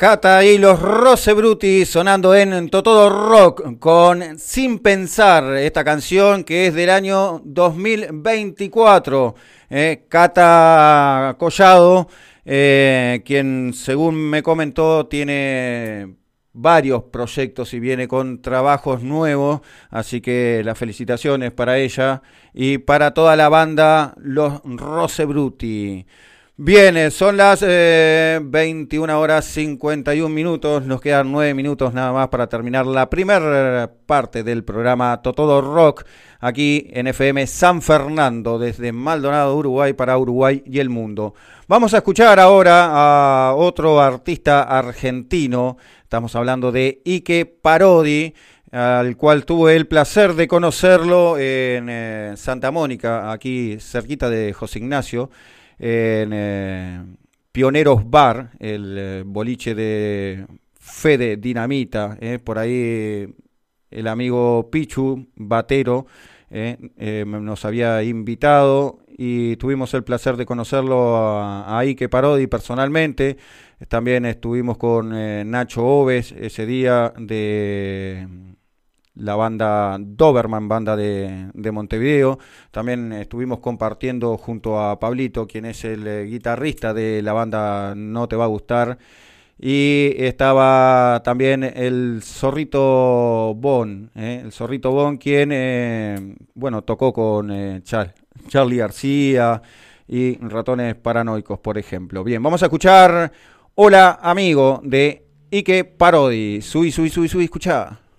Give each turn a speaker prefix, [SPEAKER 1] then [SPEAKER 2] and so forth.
[SPEAKER 1] Cata y los Rosebruti sonando en Totodo Rock con Sin Pensar, esta canción que es del año 2024. Cata Collado, quien según me comentó tiene varios proyectos y viene con trabajos nuevos, así que las felicitaciones para ella y para toda la banda Los Rosebruti. Bien, son las 21 horas 51 minutos, nos quedan 9 minutos nada más para terminar la primera parte del programa Totodo Rock, aquí en FM San Fernando, desde Maldonado, Uruguay, para Uruguay y el mundo. Vamos a escuchar ahora a otro artista argentino, estamos hablando de Ike Parodi, al cual tuve el placer de conocerlo en Santa Mónica, aquí cerquita de José Ignacio, en Pioneros Bar, el boliche de Fede Dinamita, por ahí el amigo Pichu Batero nos había invitado y tuvimos el placer de conocerlo a Ike Parodi personalmente. También estuvimos con Nacho Oves ese día de la banda Doberman, banda de Montevideo. También estuvimos compartiendo junto a Pablito, quien es el guitarrista de la banda No Te Va a Gustar. Y estaba también el Zorrito Bon, quien tocó con Charly García y Ratones Paranoicos, por ejemplo. Bien, vamos a escuchar Hola Amigo de Ike Parodi. Subí, escuchá.